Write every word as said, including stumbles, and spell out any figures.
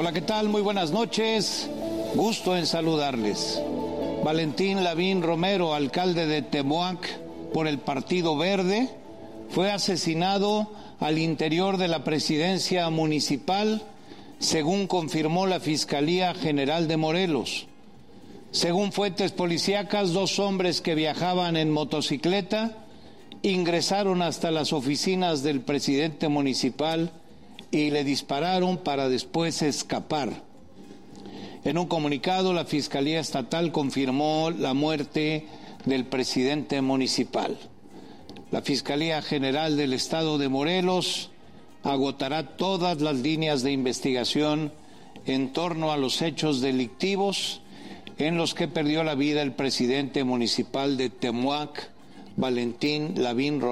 Hola, ¿qué tal? Muy buenas noches. Gusto en saludarles. Valentín Lavín Romero, alcalde de Temoac por el Partido Verde, fue asesinado al interior de la presidencia municipal, según confirmó la Fiscalía General de Morelos. Según fuentes policíacas, dos hombres que viajaban en motocicleta ingresaron hasta las oficinas del presidente municipal y le dispararon para después escapar. En un comunicado, la Fiscalía Estatal confirmó la muerte del presidente municipal. La Fiscalía General del Estado de Morelos agotará todas las líneas de investigación en torno a los hechos delictivos en los que perdió la vida el presidente municipal de Temoac, Valentín Lavín Romero.